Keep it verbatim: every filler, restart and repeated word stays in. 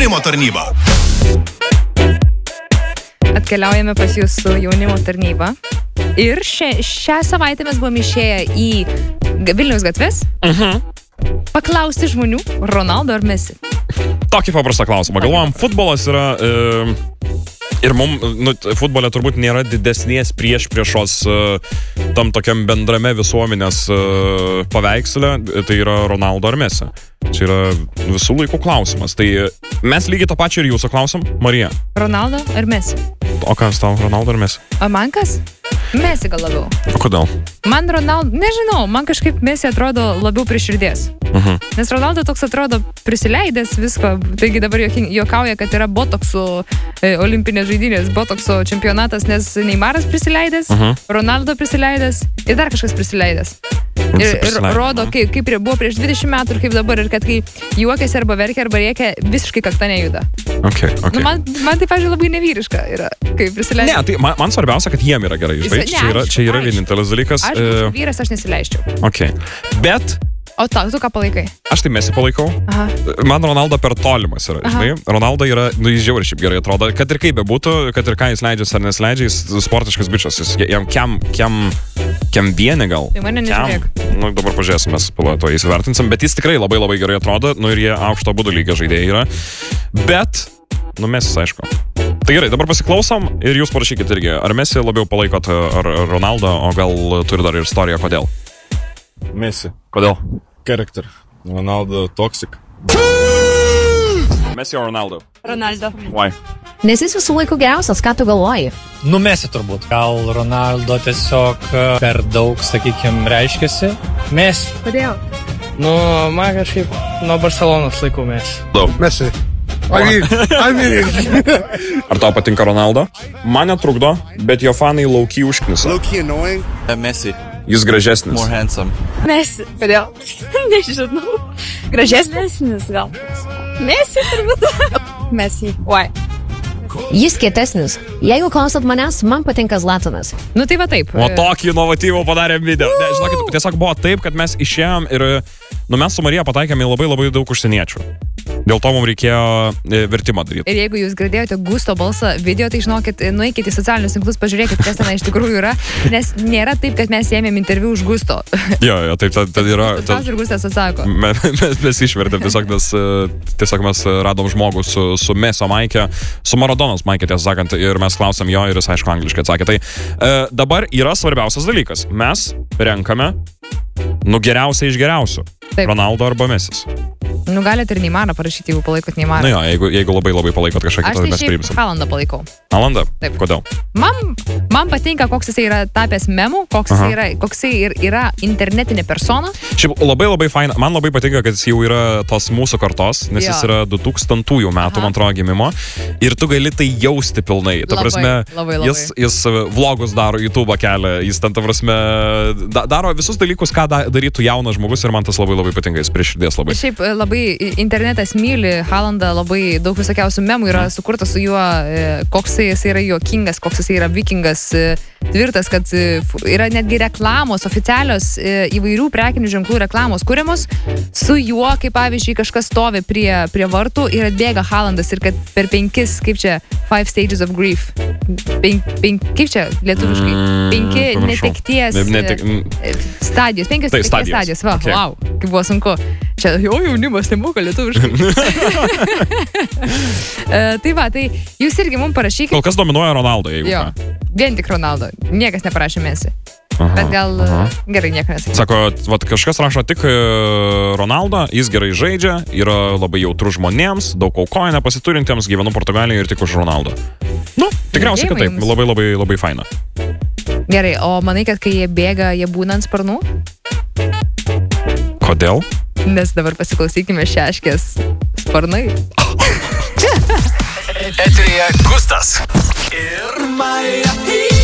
jaunimo tarnyba. Atkeliaujame pas jūs su jaunimo tarnyba. Ir šia, šią savaitę mes buvome išėję į Vilniaus gatves. Mhm. Paklausti žmonių, Ronaldo ar Messi? Tokį paprastą klausimą. Galvojam, futbolas yra... E, ir mum, nu, futbole turbūt nėra didesnės prieš priešos e, tam tokiam bendrame visuomenės e, paveiksle. Tai yra Ronaldo ar Messi. Čia yra visų laikų klausimas. Tai mes lygiai tą pačią ir jūsų klausim, Marija. Ronaldo ar Messi? O kas tau, Ronaldo ar Messi? O man kas? Messi gal labiau. O kodėl? Man Ronaldo, nežinau, man kažkaip Messi atrodo labiau prie širdies. Mhm. Nes Ronaldo toks atrodo prisileidęs visko. Taigi dabar juokauja, kad yra botoksų e, olimpinės žaidynės, botokso čempionatas, nes Neymaras prisileidęs, Mhm. Ronaldo prisileidęs ir dar kažkas prisileidęs. Ir, ir rodo, kaip, kaip buvo prieš dvidešimt metų ir kaip dabar, ir kad kai juokiasi arba verkia arba rėkia, visiškai kakta nejuda. Okay, okay. Nu, man, man tai, pavyzdžiui, labai nevyriška yra, kaip prisileidžia. Ne, tai man, man svarbiausia, kad jiem yra gerai žaisti. Čia yra, čia yra vienintelis dalykas. Aš būčiau vyras, aš nesileisčiau. Okay. Bet... O ta, tu ką palaikai? Aš tai Messi palaikau. Aha. Man Ronaldo per tolimas yra, Aha. žinai. Ronaldo yra, nu, jis žiauriai šiaip gerai atrodo. Kad ir kaip bebūtų, kad ir ką jis leidžias ar nesileidžia, jis sportiškas bičas. Jis jam kiam, kiam, kiam vieni gal. Tai mane nežiūrėk. Nu, dabar pažiūrėsim, mes to įsivertinsim. Bet jis tikrai labai labai gerai atrodo. Nu, ir jie aukšto abudu lygio žaidėjai yra. Bet, nu, Messi, aišku. Tai gerai, dabar pasiklausom ir jūs parašykit irgi. Ar Messi labiau palaikot ar Ronaldo, o gal turi dar ir istoriją, kodėl? Messi. Kodėl? Character. Ronaldo toxic. Messi o Ronaldo? Ronaldo. Why? Nes jis visų laikų geriausias, ką tu galvoji? Nu, Messi turbūt. Gal Ronaldo tiesiog per daug, sakykime, reiškiasi. Messi. Kodėl? Nu, man kažkaip nuo Barcelonos laikų Messi. Messi. I mean, I mean. Ar tau patinka Ronaldo? Man netrukdo, bet jo fanai lauky užknisa. Low-key annoying. Messi. Jis gražesnis. More handsome. Messi. Kodėl? Nežinau. Gražesnis gal. Messi turbūt. Messi. Why? Jis kietesnis. Jeigu klausot manęs, man patinka Zlatanas. Nu tai va taip. O tokį inovatyvų padarėm video. Ne, žinokit, tiesiog buvo taip, kad mes išėjom ir nu, mes su Marija pataikėme labai labai daug užsieniečių. Dėl to mums reikėjo vertimą daryti. Ir jeigu jūs girdėjote Gusto balsą video, tai žinokit, nueikit į socialinius tinklus, pažiūrėkit, kas ten iš tikrųjų yra, nes nėra taip, kad mes ėmėm interviu už Gusto. Jo, jo, taip, tad yra... Tas ir Gustas atsako. Mes, mes, mes išvertėm, tiesiog mes, tiesiog mes radom žmogų su, su Mesio Maike, su Maradonos Maike, tiesą sakant, ir mes klausėm jo ir jis, aišku, angliškai atsakė. Tai e, dabar yra svarbiausias dalykas. Mes renkame, nu, geriausią iš geriausių. Taip. Ronaldo arba Messis. Nu, galite ir Neymarą parašyti, jeigu palaikot Neymarą. Na jo, jeigu, jeigu labai labai palaikot kažką kitą, mes Aš tai priimsim. šiaip Haalandą palaikau. Haalandą? Taip. Kodėl? Man, man patinka, koks jisai yra tapęs memų, koks jisai yra, koks jisai ir yra internetinė persona. Šiaip labai labai faina. Man labai patinka, kad jis jau yra tos mūsų kartos, nes Jo. jis yra du tūkstantųjų metų, Aha. man atrodo, gimimo. Ir tu gali tai jausti pilnai. Ta Labai, prasme, labai, labai. Jis, jis vlogus daro, YouTube kelia, jis ten, ta prasme, da, daro visus dalykus, ką da, darytų jaunas žmogus ir man tas labai labai patinka, jis prie širdies labai. Šiaip labai internetas myli Haalandą, labai daug visokiausių memų yra sukurta su juo, koks jis yra juokingas, koks jis yra vikingas, tvirtas, kad yra netgi reklamos, oficialios įvairių prekinių ženklų reklamos kuriamos su juo, kaip pavyzdžiui kažkas stovi prie, prie vartų ir atbėga Haalandas ir kad per penkis, kaip čia, five stages of grief, penk, penk, kaip čia lietuviškai, penki Mm, netekties Ne- netek- stadijos, penkios Tai netekties stadijos. stadijos, va, Okay. wow, kaip buvo sunku. Čia jo jaunimas nemoka lietuviškai. E, tai va, tai jūs irgi mums parašykite. Kol kas dominuoja Ronaldo, jeigu Jo, ką. vien tik Ronaldo. Niekas neprašė Messi. Aha, Bet gal aha. gerai, niekas nesakė. Sako, vat, kažkas rašo tik e, Ronaldo, jis gerai žaidžia, yra labai jautrus žmonėms, daug aukoja nepasiturintiems, gyvenu Portugalijoje ir tik už Ronaldo. Nu, tikriausiai, kad taip, Linkėjimai jums. labai labai labai faina. Gerai, o manai, kad kai jie bėga, jie būna ant sparnų? Kodėl? Nes dabar pasiklausykime Šeškės sparnai. Eteryje Gustas ir Marija.